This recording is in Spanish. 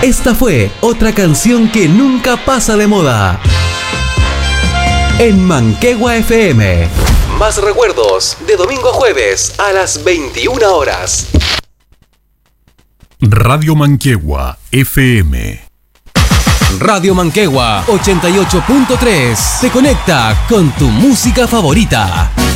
Esta fue otra canción que nunca pasa de moda. En Manquehue FM. Más recuerdos de domingo a jueves a las 21 horas. Radio Manquehue FM. Radio Manquehue 88.3 se conecta con tu música favorita.